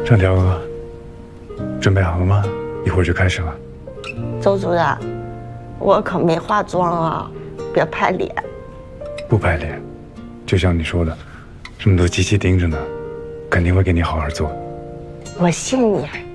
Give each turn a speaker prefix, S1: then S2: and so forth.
S1: 张条哥，准备好了吗？一会儿就开始了。
S2: 周主任，我可没化妆啊，别拍脸。
S1: 不拍脸，就像你说的，这么多机器盯着呢，肯定会给你好好做。
S2: 我信你。